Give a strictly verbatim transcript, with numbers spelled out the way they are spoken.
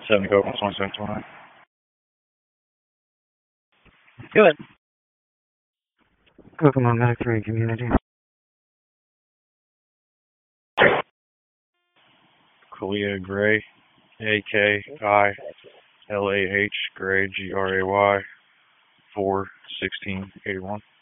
seventy Copeland, twenty-seven twenty. Good. Kokomo Medic three Community. Kalia Gray, A K I L A H Gray, G R A Y, four sixteen eighty one.